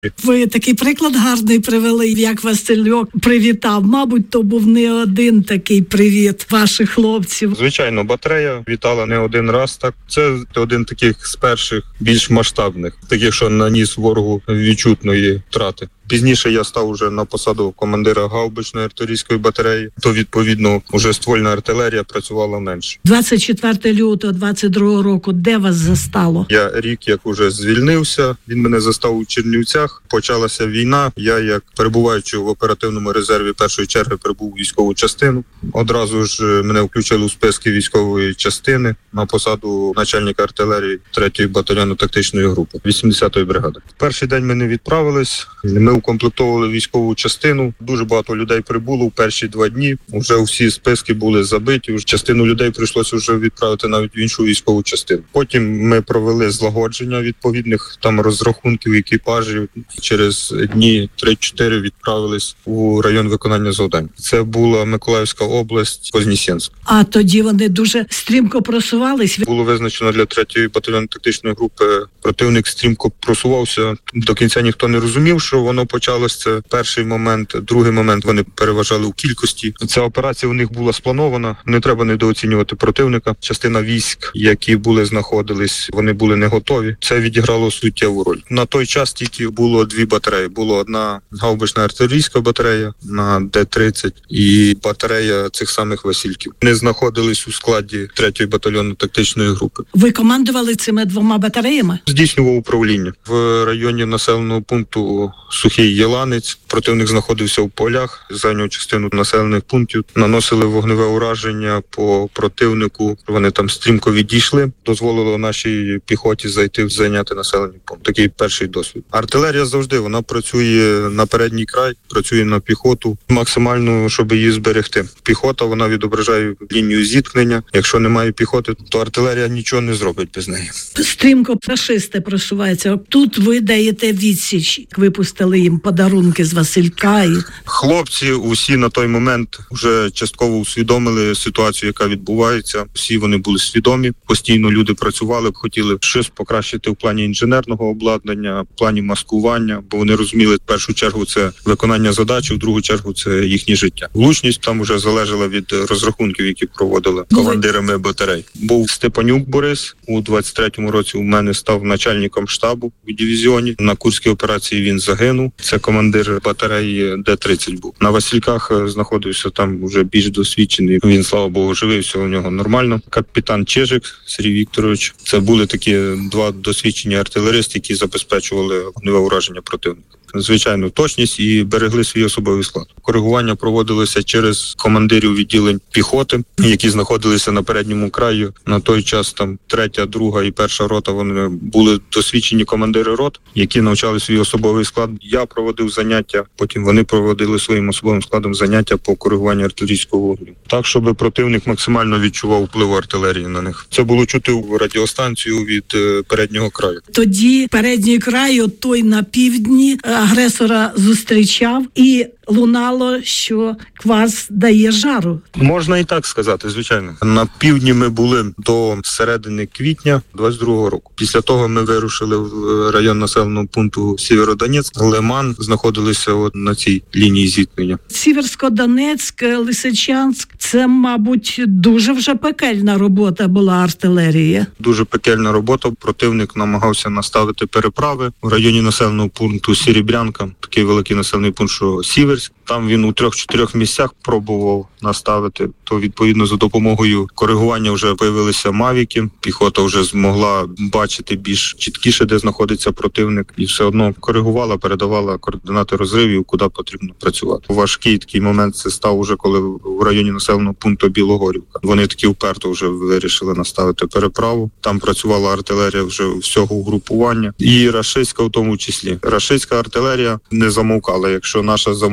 Ви такий приклад гарний привели, як Васильок привітав. Мабуть, то був не один такий привіт ваших хлопців. Звичайно, батарея вітала не один раз. Так, це один таких з перших більш масштабних, таких, що наніс ворогу відчутної втрати. Пізніше я став уже на посаду командира гаубичної артилерійської батареї, то, відповідно, вже ствольна артилерія працювала менше. 24 лютого 22 року, де вас застало? Я рік як уже звільнився, він мене застав у Чернівцях, почалася війна, я як перебуваючи в оперативному резерві першої черги прибув у військову частину. Одразу ж мене включили у списки військової частини на посаду начальника артилерії 3-ї батальйонно-тактичної групи 80-ї бригади. Перший день ми не відправились, ми укомплектовували військову частину. Дуже багато людей прибуло в перші 2 дні. Вже всі списки були забиті. Частину людей прийшлося вже відправити навіть в іншу військову частину. Потім ми провели злагодження відповідних там розрахунків екіпажів. Через дні 3-4 відправились у район виконання завдань. Це була Миколаївська область, Вознесенськ. А тоді вони дуже стрімко просувались. Було визначено для 3-ї батальйонно-тактичної групи. Противник стрімко просувався. До кінця ніхто не розумів, що воно почалось. Це перший момент. Другий момент, вони переважали у кількості. Ця операція у них була спланована. Не треба недооцінювати противника. Частина військ, які знаходились, вони були не готові. Це відіграло суттєву роль. На той час тільки було 2 батареї. Була одна гаубична артилерійська батарея на Д-30 і батарея цих самих Васильків. Вони знаходились у складі 3-ї батальйонно-тактичної групи. Ви командували цими 2 батареями? Здійснював управління. В районі населеного пункту Сухий Єланець противник знаходився в полях, зайняв частину населених пунктів, наносили вогневе ураження по противнику. Вони там стрімко відійшли, дозволило нашій піхоті зайти в зайняти населені пункти. Такий перший досвід. Артилерія завжди, вона працює на передній край, працює на піхоту, максимально, щоб її зберегти. Піхота, вона відображає лінію зіткнення. Якщо немає піхоти, то артилерія нічого не зробить без неї. Стрімко рашисти просуваються. Тут ви даєте відсіч. Випустили їм подарунки з Василька. Хлопці усі на той момент вже частково усвідомили ситуацію, яка відбувається. Всі вони були свідомі. Постійно люди працювали, хотіли щось покращити в плані інженерного обладнання, в плані маскування, бо вони розуміли, в першу чергу це виконання задачі, в другу чергу це їхнє життя. Влучність там вже залежала від розрахунків, які проводили командирами батарей. Був Степанюк Борис. У 23-му році у мене став начальником штабу у дивізіоні. На Курській операції він загинув. Це командир батареї Д-30 був. На Васильках знаходився там вже більш досвідчений. Він, слава Богу, живий, все у нього нормально. Капітан Чижик Сергій Вікторович. Це були такі 2 досвідчені артилеристи, які забезпечували вогневе ураження противника. Звичайно, точність і берегли свій особовий склад. Коригування проводилося через командирів відділень піхоти, які знаходилися на передньому краю. На той час там 3-я, 2-га і 1-ша рота, вони були досвідчені командири рот, які навчали свій особовий склад. Я проводив заняття, потім вони проводили своїм особовим складом заняття по коригуванню артилерійського вогню. Так, щоб противник максимально відчував вплив артилерії на них. Це було чути в радіостанцію від переднього краю. Тоді передній край, той на півдні, агресора зустрічав і лунало, що квас дає жару. Можна і так сказати, звичайно. На півдні ми були до середини квітня 22-го року. Після того ми вирушили в район населеного пункту Сєвєродонецьк. Лиман, знаходилися на цій лінії зіткнення. Сіверсько-Донецьк, Лисичанськ – це, мабуть, дуже вже пекельна робота була артилерії. Дуже пекельна робота. Противник намагався наставити переправи в районі населеного пункту Серебрянка, такий великий населений пункт, що Сіверськ. Там він у 3-4 місцях пробував наставити. То, відповідно, за допомогою коригування вже появилися мавіки. Піхота вже змогла бачити більш чіткіше, де знаходиться противник. І все одно коригувала, передавала координати розривів, куди потрібно працювати. Важкий такий момент це став уже, коли в районі населеного пункту Білогорівка. Вони таки вперто вже вирішили наставити переправу. Там працювала артилерія вже всього угрупування. І рашистська в тому числі. Рашистська артилерія не замовкала. Якщо наша замовкала ще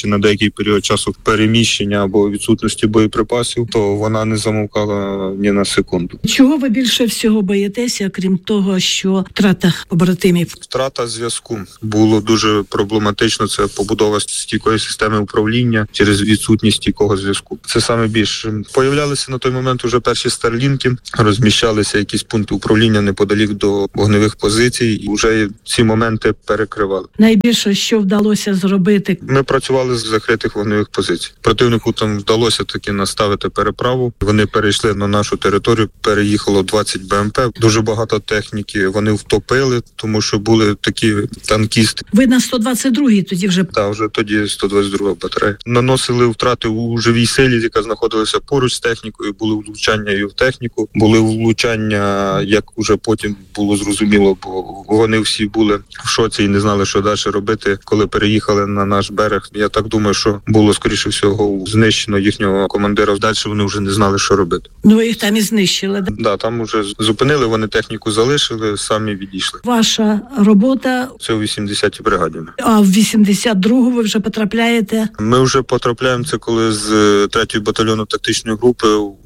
чи на деякий період часу переміщення або відсутності боєприпасів, то вона не замовкала ні на секунду. Чого ви більше всього боїтеся, крім того, що втрата побратимів? Втрата зв'язку. Було дуже проблематично. Це побудова стійкої системи управління через відсутність стійкого зв'язку. Це саме більше. Появлялися на той момент уже перші старлінки, розміщалися якісь пункти управління неподалік до вогневих позицій, і вже ці моменти перекривали. Найбільше, що вдалося зробити? Ми працювали з закритих вогневих позицій. Противнику там вдалося таки наставити переправу. Вони перейшли на нашу територію, переїхало 20 БМП, дуже багато техніки. Вони втопили, тому що були такі танкісти. Ви на 122-й тоді вже? Так, вже тоді 122-га батарея. Наносили втрати у живій силі, яка знаходилася поруч з технікою. Були влучання і в техніку, були влучання, як уже потім було зрозуміло, бо вони всі були в шоці і не знали, що далі робити, коли переїхали на наш берег. Я так думаю, що було, скоріше всього, знищено їхнього командира. Далі вони вже не знали, що робити. Ну, ви їх там і знищили, да? Да, там вже зупинили, вони техніку залишили, самі відійшли. Ваша робота? Це у 80-й бригаді. А в 82-гу ви вже потрапляєте? Ми вже потрапляємо, це коли з 3-ї батальйону тактичної групи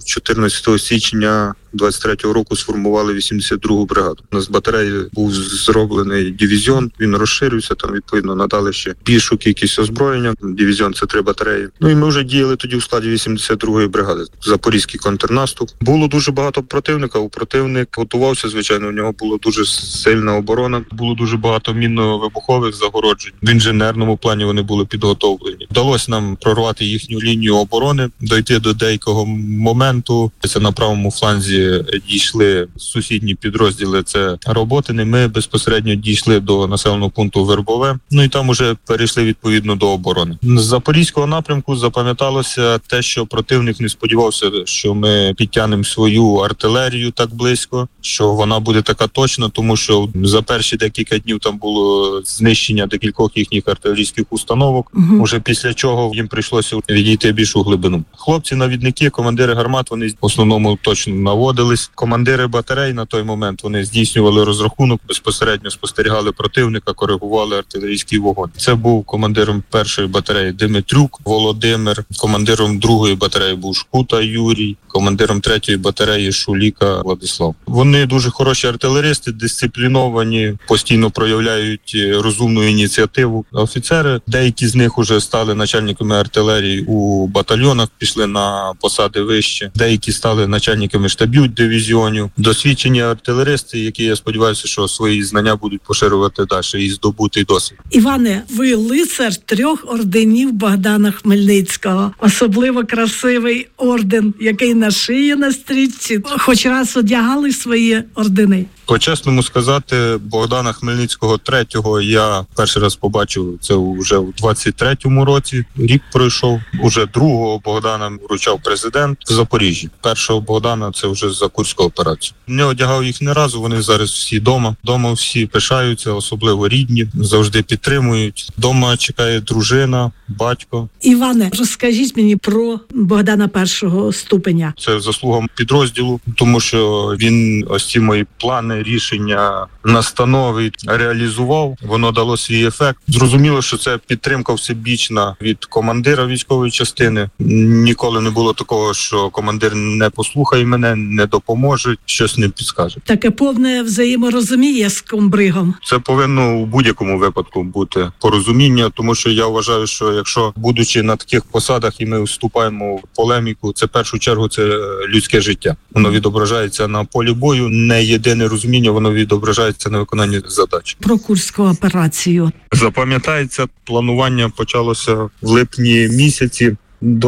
14 січня 23-го року сформували 82-гу бригаду. У нас з батареї був зроблений дивізіон, він розширився, там відповідно надали ще більшу кількість озброєння. Дивізіон – це 3 батареї. Ну і ми вже діяли тоді у складі 82-ї бригади. Запорізький контрнаступ. Було дуже багато противника. Противник готувався, звичайно, у нього була дуже сильна оборона. Було дуже багато мінно-вибухових загороджень. В інженерному плані вони були підготовлені. Вдалося нам прорвати їхню лінію оборони, дойти до деякого моменту. Це на правому фланзі дійшли сусідні підрозділи, це Роботини. Ми безпосередньо дійшли до населеного пункту Вербове, ну і там уже перейшли відповідно до оборони. З Запорізького напрямку запам'яталося те, що противник не сподівався, що ми підтягнемо свою артилерію так близько, що вона буде така точна, тому що за перші декілька днів там було знищення декількох їхніх артилерійських установок, уже після чого їм прийшлося відійти більшу глибину. Хлопці-навідники, командири гармат, вони в основному точно наводились. Командири батарей на той момент вони здійснювали розрахунок, безпосередньо спостерігали противника, коригували артилерійський вогонь. Це був командиром 1-ї батареї Димитрюк Володимир, командиром 2-ї батареї був Шкута Юрій, командиром 3-ї батареї Шуліка Владислав. Вони дуже хороші артилеристи, дисципліновані, постійно проявляють розумну ініціативу. Офіцери, деякі з них уже стали начальниками артилерії у батальйонах, пішли на посади вище, деякі стали начальниками штабів дивізіонів. Досвідчені артилеристи, які, я сподіваюся, що свої знання будуть поширювати далі і здобути досвід. Іване, ви лицар 3 орденів Богдана Хмельницького. Особливо красивий орден, який на шиї на стрічці. Хоч раз одягали свої ордени? По-чесному сказати, Богдана Хмельницького 3-го я перший раз побачив, це вже у 23-му році. Рік пройшов. Уже 2-го Богдана вручав президент в Запоріжжі. 1-го Богдана це вже за Курську операцію. Не одягав їх не разу, вони зараз всі дома. Дома всі пишаються, особливо рідні, завжди підтримують. Дома чекає дружина, батько. Іване, розкажіть мені про Богдана 1-го ступеня. Це заслуга підрозділу, тому що він ось ці мої плани, рішення, настанови реалізував. Воно дало свій ефект. Зрозуміло, що це підтримка всебічна від командира військової частини. Ніколи не було такого, що командир не послухає мене, не допоможе, щось не підскаже. Таке повне взаєморозуміння з комбригом. Це повинно у будь-якому випадку бути порозуміння, тому що я вважаю, що якщо, будучи на таких посадах, і ми вступаємо в полеміку, це в першу чергу це людське життя. Воно відображається на полі бою, не єдине розуміння, воно відображається на виконанні задач. Про Курську операцію. Запам'ятається, планування почалося в липні місяці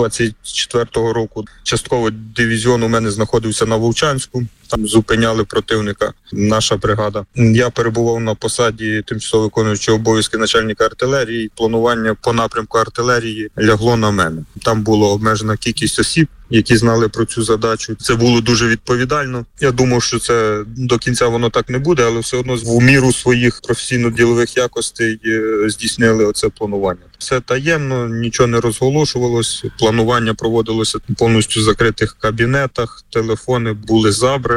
24-го року. Частково дивізіон у мене знаходився на Вовчанську. Там зупиняли противника, наша бригада. Я перебував на посаді тимчасово виконуючого обов'язки начальника артилерії. Планування по напрямку артилерії лягло на мене. Там була обмежена кількість осіб, які знали про цю задачу. Це було дуже відповідально. Я думав, що це до кінця воно так не буде, але все одно в міру своїх професійно-ділових якостей здійснили оце планування. Все таємно, нічого не розголошувалось. Планування проводилося повністю в закритих кабінетах, телефони були забрані.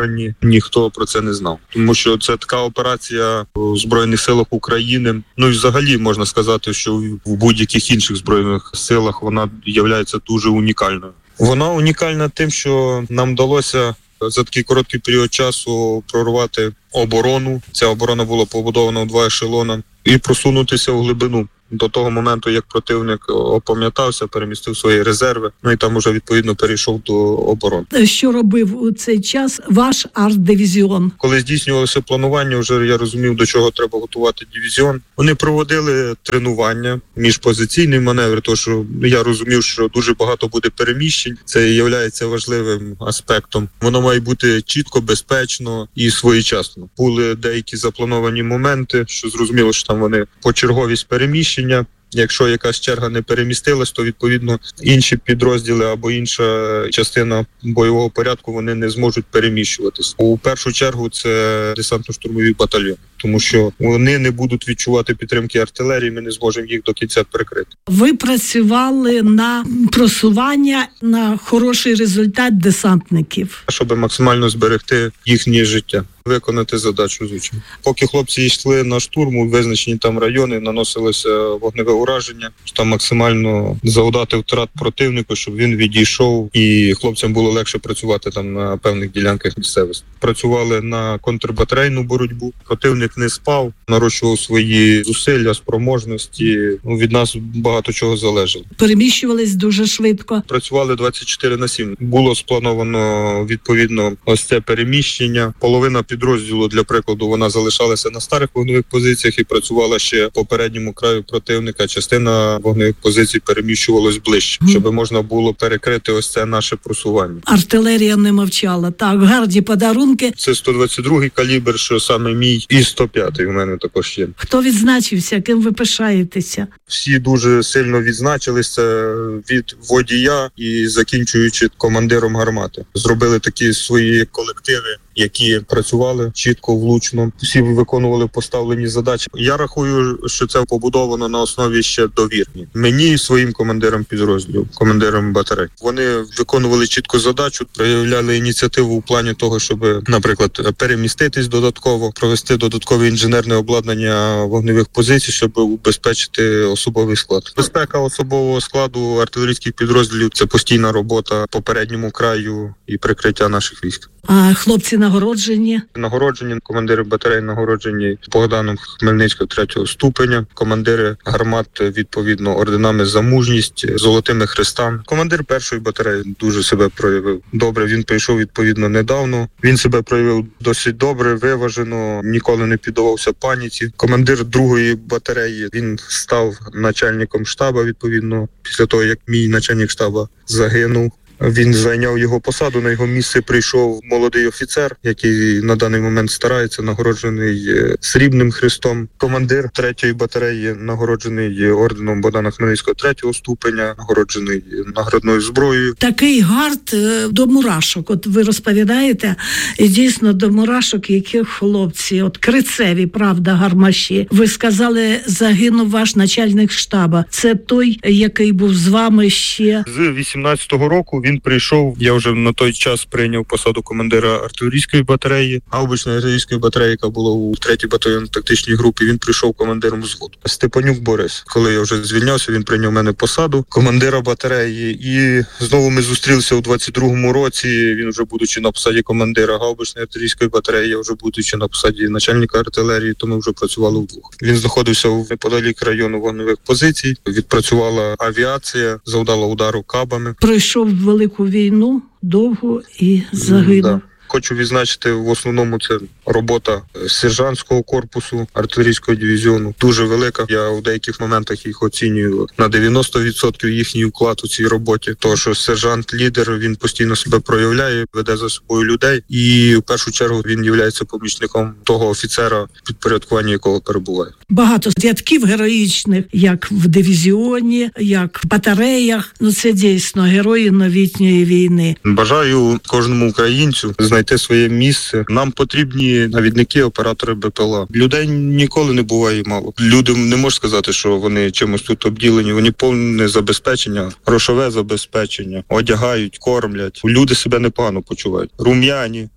стороні ніхто про це не знав. Тому що це така операція в Збройних силах України. Ну і взагалі можна сказати, що в будь-яких інших Збройних силах вона є дуже унікальною. Вона унікальна тим, що нам вдалося за такий короткий період часу прорвати оборону. Ця оборона була побудована в 2 ешелони і просунутися в глибину. До того моменту, як противник опам'ятався, перемістив свої резерви, ну і там уже відповідно перейшов до оборони. Що робив у цей час ваш арт-дивізіон? Коли здійснювалося планування, вже я розумів, до чого треба готувати дивізіон. Вони проводили тренування, міжпозиційний маневр, тому що я розумів, що дуже багато буде переміщень. Це є важливим аспектом. Воно має бути чітко, безпечно і своєчасно. Були деякі заплановані моменти, що зрозуміло, що там вони почерговість переміщень. Якщо якась черга не перемістилась, то відповідно інші підрозділи або інша частина бойового порядку вони не зможуть переміщуватись. У першу чергу це десантно-штурмові батальйони, тому що вони не будуть відчувати підтримки артилерії, ми не зможемо їх до кінця прикрити. Ви працювали на просування, на хороший результат десантників. Щоб максимально зберегти їхнє життя. Виконати задачу, звичайно. Поки хлопці йшли на штурм у визначені там райони, наносилося вогневе ураження, там максимально завдати втрат противнику, щоб він відійшов і хлопцям було легше працювати там на певних ділянках місцевості. Працювали на контрбатарейну боротьбу. Противник не спав, нарощував свої зусилля, спроможності. Від нас багато чого залежало. Переміщувались дуже швидко. Працювали 24/7. Було сплановано відповідно ось це переміщення. Половина підрозділу, для прикладу, вона залишалася на старих вогневих позиціях і працювала ще по передньому краю противника. Частина вогневих позицій переміщувалась ближче, щоб можна було перекрити ось це наше просування. Артилерія не мовчала. Так, гарні подарунки. Це 122-й калібр, що саме мій, і 105-й у мене також є. Хто відзначився? Ким ви пишаєтеся? Всі дуже сильно відзначилися, від водія і закінчуючи командиром гармати. Зробили такі свої колективи, які працювали чітко, влучно. Всі виконували поставлені задачі. Я рахую, що це побудовано на основі ще довірні. Мені і своїм командирам підрозділів, командирам батарей. Вони виконували чітко задачу, проявляли ініціативу у плані того, щоб, наприклад, переміститись додатково, провести додаткове інженерне обладнання вогневих позицій, щоб убезпечити особовий склад. Безпека особового складу артилерійських підрозділів – це постійна робота по передньому краю і прикриття наших військ. А хлопці нагороджені? Нагороджені, командири батарей нагороджені Богданом Хмельницького 3-го ступеня, командири гармат відповідно орденами за мужність, золотими хрестами. Командир 1-ї батареї дуже себе проявив добре, він прийшов відповідно недавно. Він себе проявив досить добре, виважено, ніколи не піддавався паніці. Командир 2-ї батареї, він став начальником штабу відповідно після того, як мій начальник штабу загинув. Він зайняв його посаду, на його місце прийшов молодий офіцер, який на даний момент старається, нагороджений срібним хрестом. Командир 3-ї батареї нагороджений орденом Богдана Хмельницького 3-го ступеня, нагороджений наградною зброєю. Такий гард до мурашок, от ви розповідаєте, і дійсно до мурашок, яких хлопці, от крицеві, правда, гармаші. Ви сказали, загинув ваш начальник штабу. Це той, який був з вами ще? З 18-го року він прийшов, я вже на той час прийняв посаду командира артилерійської батареї, гаубичної артилерійської батареї, яка була у 3-й батальйонно-тактичній групі, він прийшов командиром взводу. Степанюк Борис. Коли я вже звільнявся, він прийняв мене посаду командира батареї. І знову ми зустрілися у 22-му році, він вже будучи на посаді командира гаубичної артилерійської батареї, я вже будучи на посаді начальника артилерії, то ми вже працювали вдвох. Він знаходився неподалік району вогневих позицій, відпрацювала авіація, завдала удару кабами. Пройшов велику війну, довго і загинув. Да. Хочу відзначити, в основному це робота сержантського корпусу артилерійського дивізіону. Дуже велика. Я в деяких моментах їх оцінюю на 90% їхній вклад у цій роботі. Тому що сержант-лідер, він постійно себе проявляє, веде за собою людей. І в першу чергу він є помічником того офіцера, підпорядкування якого перебуває. Багато рядків героїчних, як в дивізіоні, як в батареях. Ну це дійсно герої новітньої війни. Бажаю кожному українцю знайти своє місце. Нам потрібні навідники, оператори БПЛА. Людей ніколи не буває мало. Люди не можуть сказати, що вони чимось тут обділені. Вони повне забезпечення, грошове забезпечення, одягають, кормлять. Люди себе непогано почувають. Рум'яні,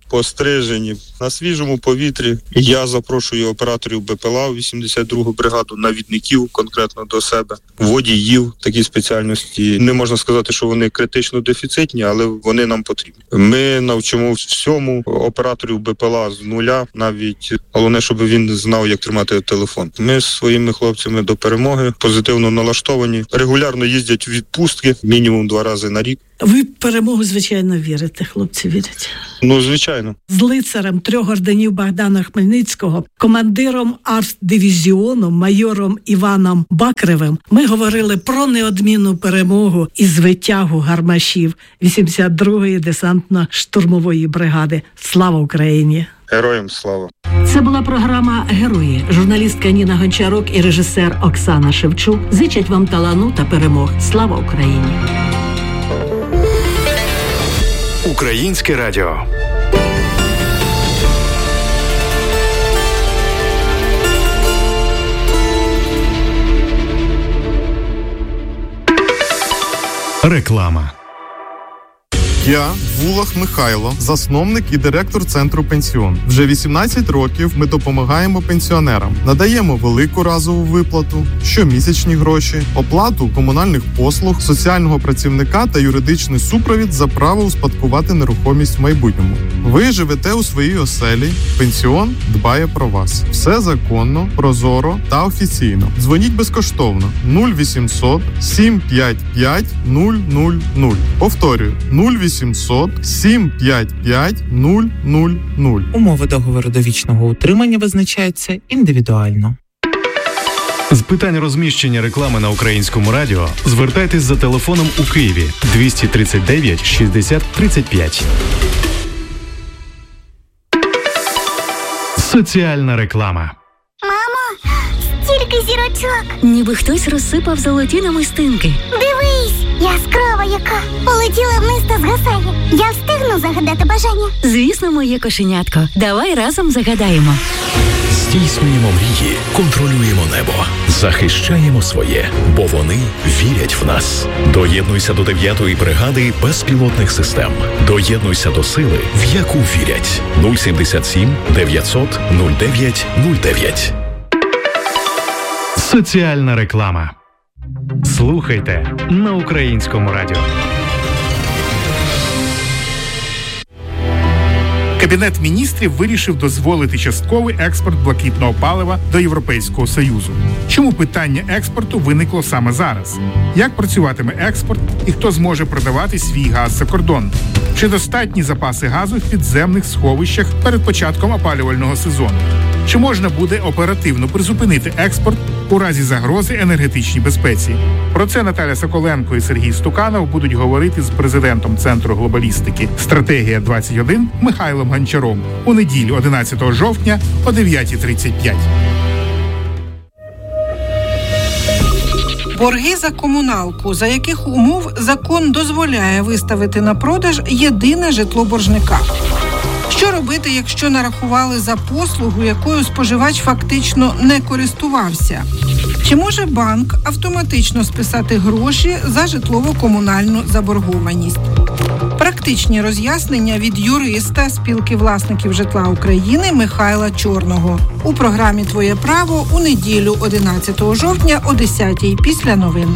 пострижені, на свіжому повітрі. Я запрошую операторів БПЛА 82-гу бригаду, навідників конкретно до себе, водіїв, такі спеціальності. Не можна сказати, що вони критично дефіцитні, але вони нам потрібні. Ми навчимо всьому операторів БПЛА з нуля, навіть головне, щоб він знав, як тримати телефон. Ми з своїми хлопцями до перемоги позитивно налаштовані, регулярно їздять у відпустки, мінімум 2 рази на рік. Ви в перемогу, звичайно, вірите, хлопці вірять? Звичайно. З лицарем 3 орденів Богдана Хмельницького, командиром артдивізіону, майором Іваном Бакревим ми говорили про неодмінну перемогу і звитягу гармашів 82-ї десантно-штурмової бригади. Слава Україні! Героям слава! Це була програма «Герої». Журналістка Ніна Гончарук і режисер Оксана Шевчук зичать вам талану та перемог. Слава Україні! Українське радіо. Реклама. Я Вулах Михайло, засновник і директор центру «Пенсіон». Вже 18 років ми допомагаємо пенсіонерам. Надаємо велику разову виплату, щомісячні гроші, оплату комунальних послуг, соціального працівника та юридичний супровід за право успадкувати нерухомість в майбутньому. Ви живете у своїй оселі, «Пенсіон» дбає про вас. Все законно, прозоро та офіційно. Дзвоніть безкоштовно 0800 755 000. Повторюю, 0800 755 000. Умови договору довічного утримання визначаються індивідуально. З питань розміщення реклами на Українському радіо звертайтесь за телефоном у Києві 239 60 35. Соціальна реклама. Мамо, стільки зірочок! Ніби хтось розсипав золоті намистинки. Дивись, яскрава яка! Полетіла вниз та згасає. Я встигну загадати бажання? Звісно, моє кошенятко. Давай разом загадаємо. Здійснюємо мрії, контролюємо небо, захищаємо своє, бо вони вірять в нас. Доєднуйся до 9-ї бригади безпілотних систем. Доєднуйся до сили, в яку вірять. 077 900 09 09. Соціальна реклама. Слухайте на Українському радіо. Кабінет міністрів вирішив дозволити частковий експорт блакитного палива до Європейського Союзу. Чому питання експорту виникло саме зараз? Як працюватиме експорт і хто зможе продавати свій газ за кордон? Чи достатні запаси газу в підземних сховищах перед початком опалювального сезону? Чи можна буде оперативно призупинити експорт у разі загрози енергетичній безпеці? Про це Наталя Соколенко і Сергій Стуканов будуть говорити з президентом Центру глобалістики «Стратегія-21» Михайлом Гончаром у неділю 11 жовтня о 9:35. Борги за комуналку, за яких умов закон дозволяє виставити на продаж єдине житло боржника. Що робити, якщо нарахували за послугу, якою споживач фактично не користувався? Чи може банк автоматично списати гроші за житлово-комунальну заборгованість? Практичні роз'яснення від юриста Спілки власників житла України Михайла Чорного у програмі «Твоє право» у неділю 11 жовтня о 10:00 після новин.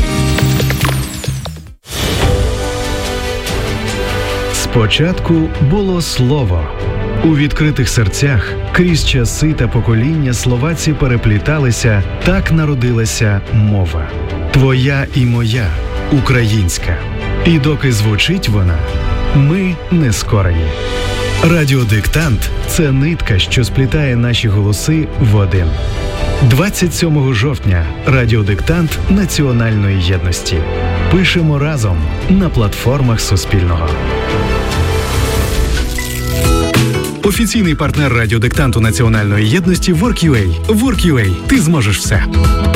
Спочатку було слово. У відкритих серцях крізь часи та покоління словаці перепліталися, так народилася мова. Твоя і моя, українська. І доки звучить вона, ми не скорені. Радіодиктант – це нитка, що сплітає наші голоси в один. 27 жовтня радіодиктант національної єдності. Пишемо разом на платформах Суспільного. Офіційний партнер радіодиктанту національної єдності WorkUA. WorkUA. Ти зможеш все.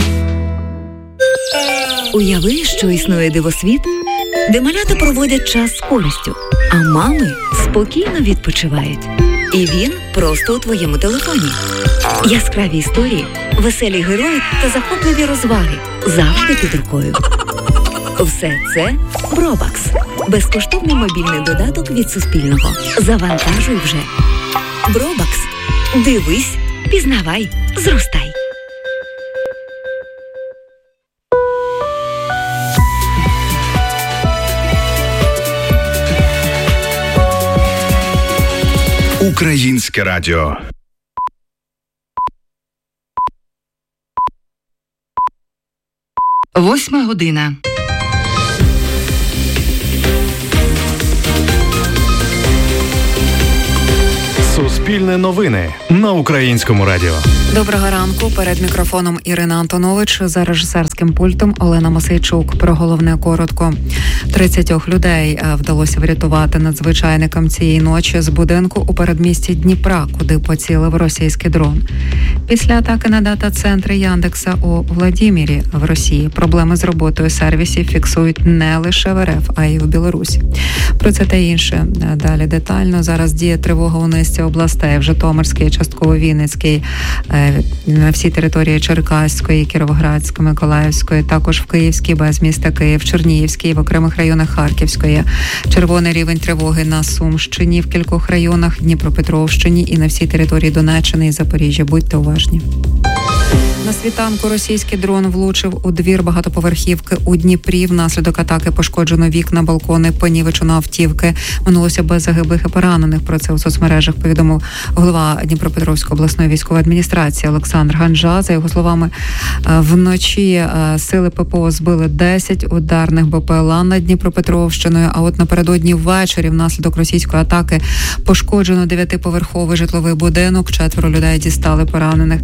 Уяви, що існує дивосвіт, де малята проводять час з користю, а мами спокійно відпочивають. І він просто у твоєму телефоні. Яскраві історії, веселі герої та захопливі розваги завжди під рукою. Все це Бробакс. Безкоштовний мобільний додаток від Суспільного. Завантажуй вже. Бробакс. Дивись, пізнавай, зростай. Українське радіо. Восьма година. Суспільне новини на Українському радіо. Доброго ранку. Перед мікрофоном Ірина Антонович, за режисерським пультом Олена Мосейчук. Про головне коротко. 30 людей вдалося врятувати надзвичайникам цієї ночі з будинку у передмісті Дніпра, куди поцілив російський дрон. Після атаки на дата-центри Яндекса у Владімірі в Росії проблеми з роботою сервісів фіксують не лише в РФ, а й у Білорусі. Про це та інше далі детально. Зараз діє тривога у низці областей: в Житомирській, частково Вінницькій, на всій території Черкаської, Кіровоградської, Миколаївської, також в Київській, без міста Київ, Чернігівській, в окремих районах Харківської. Червоний рівень тривоги на Сумщині, в кількох районах, Дніпропетровщині і на всій території Донеччини і Запоріжжя. Будьте уважні. На світанку російський дрон влучив у двір багатоповерхівки у Дніпрі. Внаслідок атаки пошкоджено вікна, балкони, понівечено автівки. Минулося без загиблих і поранених. Про це у соцмережах повідомив голова Дніпропетровської обласної військової адміністрації Олександр Ганжа. За його словами, вночі сили ППО збили 10 ударних БПЛА над Дніпропетровщиною, а от напередодні ввечері внаслідок російської атаки пошкоджено 9-поверховий житловий будинок. 4 людей дістали поранених.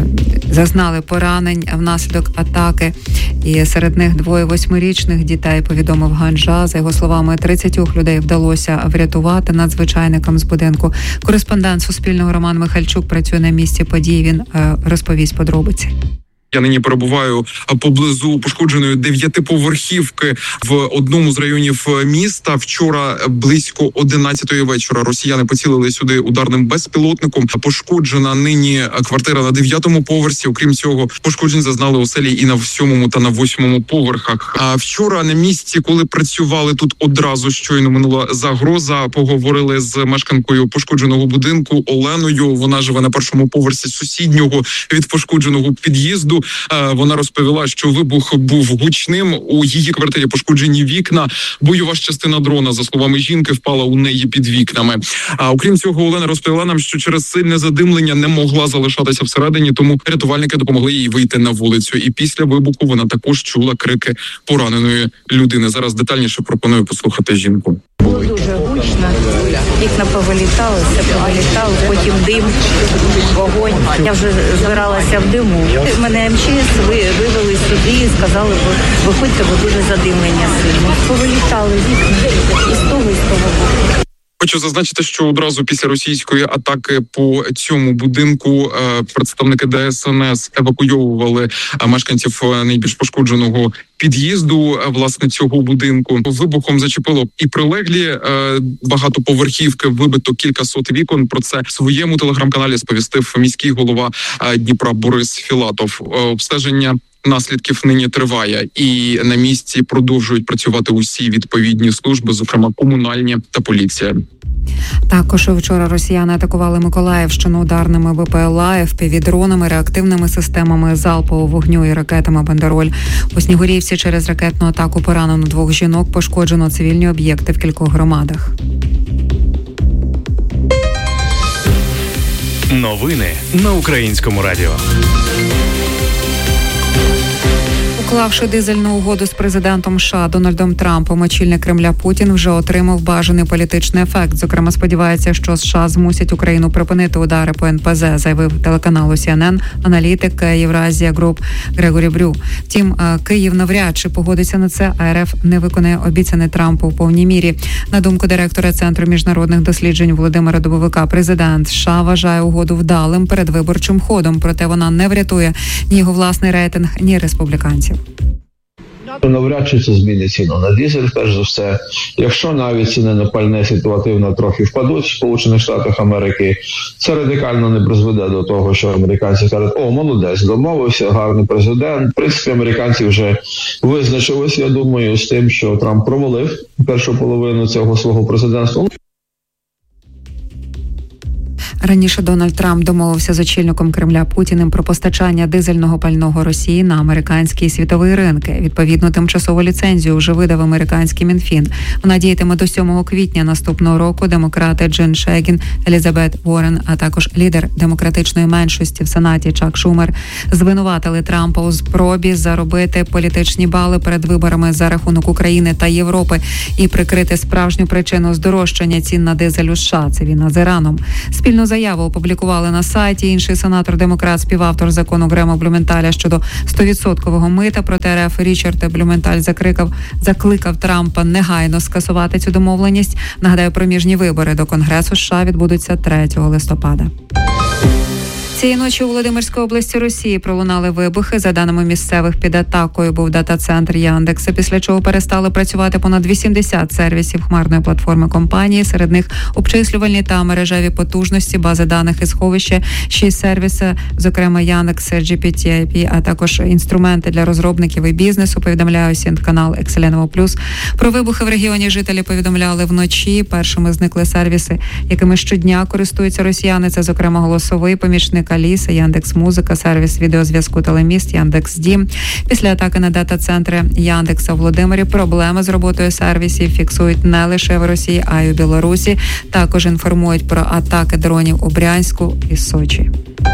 Зазнали поранень внаслідок атаки, і серед них 2 8-річних дітей, повідомив Ганжа. За його словами, 30 людей вдалося врятувати надзвичайникам з будинку. Кореспондент Суспільного Роман Михальчук працює на місці події. Він розповість подробиці. Я нині перебуваю поблизу пошкодженої 9-поверхівки в одному з районів міста. Вчора близько 11-ї вечора росіяни поцілили сюди ударним безпілотником. Пошкоджена нині квартира на 9-му поверсі. Окрім цього, пошкоджень зазнали оселі і на 7-му та на 8-му поверхах. А вчора на місці, коли працювали тут, одразу щойно минула загроза. Поговорили з мешканкою пошкодженого будинку Оленою. Вона живе на 1-му поверсі сусіднього від пошкодженого під'їзду. Вона розповіла, що вибух був гучним. У її квартирі пошкоджені вікна. Бойова частина дрона, за словами жінки, впала у неї під вікнами. А окрім цього, Олена розповіла нам, що через сильне задимлення не могла залишатися всередині, тому рятувальники допомогли їй вийти на вулицю. І після вибуху вона також чула крики пораненої людини. Зараз детальніше пропоную послухати жінку. Було дуже гучно, вікна повилітали, все повилітало, потім дим, вогонь. Я вже збиралася в диму. Мене МЧС вивели сюди і сказали, виходьте, бо дуже задимлення сильно. Повилітали вікна і з того боку. Хочу зазначити, що одразу після російської атаки по цьому будинку представники ДСНС евакуйовували мешканців найбільш пошкодженого під'їзду, власне, цього будинку. Вибухом зачепило і прилеглі багатоповерхівки, вибито кількасот вікон. Про це в своєму телеграм-каналі сповістив міський голова Дніпра Борис Філатов. Обстеження наслідків нині триває, і на місці продовжують працювати усі відповідні служби, зокрема комунальні та поліція. Також вчора росіяни атакували Миколаївщину ударними БПЛА, FPV-дронами, реактивними системами залпового вогню і ракетами «Бандероль». У Снігурівці через ракетну атаку поранено 2 жінок, пошкоджено цивільні об'єкти в кількох громадах. Новини на Українському радіо. Уклавши дизельну угоду з президентом США Дональдом Трампом, очільник Кремля Путін вже отримав бажаний політичний ефект. Зокрема, сподівається, що США змусять Україну припинити удари по НПЗ, заявив телеканалу CNN аналітик Євразія Груп Грегорі Брю. Втім, Київ навряд чи погодиться на це, а РФ не виконає обіцяне Трампу в повній мірі. На думку директора Центру міжнародних досліджень Володимира Дубовика, президент США вважає угоду вдалим передвиборчим ходом, проте вона не врятує ні його власний рейтинг, ні республіканців. Навряд чи це змінить ціну на дизель, перш за все. Якщо навіть ціни на пальне ситуативно трохи впадуть в Сполучених Штатах Америки, це радикально не призведе до того, що американці скажуть: о, молодець, домовився, гарний президент. В принципі, американці вже визначилися, я думаю, з тим, що Трамп провалив першу половину цього свого президентства. Раніше Дональд Трамп домовився з очільником Кремля Путіним про постачання дизельного пального Росії на американські і світові ринки. Відповідно, тимчасову ліцензію вже видав американський Мінфін. Вона діятиме до 7 квітня наступного року. Демократи Джин Шейгін, Елізабет Уоррен, а також лідер демократичної меншості в Сенаті Чак Шумер звинуватили Трампа у спробі заробити політичні бали перед виборами за рахунок України та Європи і прикрити справжню причину здорожчання цін на дизель у США – це війна з Іраном. Спільну заяву опублікували на сайті. Інший сенатор-демократ, співавтор закону Грема Блюменталя щодо 100% мита проти РФ Річард Блюменталь закликав Трампа негайно скасувати цю домовленість. Нагадаю, проміжні вибори до Конгресу США відбудуться 3 листопада. Цієї ночі у Володимирській області Росії пролунали вибухи. За даними місцевих, під атакою був дата-центр Яндекса, після чого перестали працювати понад 80 сервісів хмарної платформи компанії. Серед них обчислювальні та мережеві потужності, бази даних і сховища, 6 сервіси, зокрема Яндекс, GPT-IP, а також інструменти для розробників і бізнесу, повідомляє сінт-канал Екселеново+. Про вибухи в регіоні жителі повідомляли вночі. Першими зникли сервіси, якими щодня користуються росіяни. Це, зокрема, голосовий помічник Аліса, Яндекс.Музика, сервіс відеозв'язку Телеміст, Яндекс.Дім. Після атаки на дата-центри Яндекса у Володимирі проблеми з роботою сервісів фіксують не лише в Росії, а й у Білорусі. Також інформують про атаки дронів у Брянську і Сочі.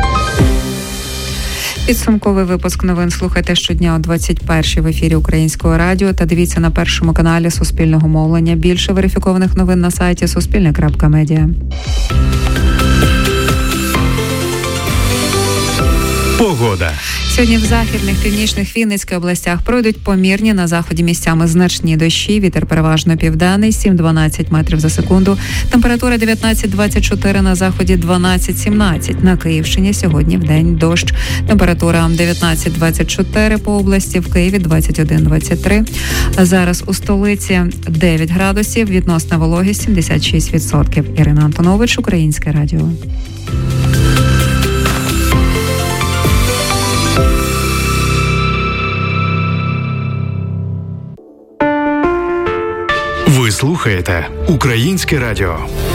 Підсумковий випуск новин слухайте щодня о 21-й в ефірі Українського радіо та дивіться на Першому каналі Суспільного мовлення. Більше верифікованих новин на сайті Суспільне.Медіа. Погода. Сьогодні в західних, північних, Вінницьких областях пройдуть помірні, на заході місцями значні дощі. Вітер переважно південний, 7-12 метрів за секунду. Температура 19-24, на заході 12-17. На Київщині сьогодні вдень дощ. Температура 19-24 по області, в Києві 21-23. Зараз у столиці 9 градусів, відносна вологість 76%. Ірина Антонович, Українське радіо. Ви слухаєте Українське радіо.